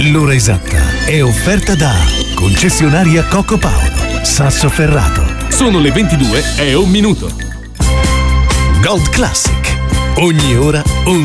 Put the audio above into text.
L'ora esatta è offerta da concessionaria Coco Paolo, Sassoferrato. Sono le 22 e un minuto. Gold Classic. Ogni ora un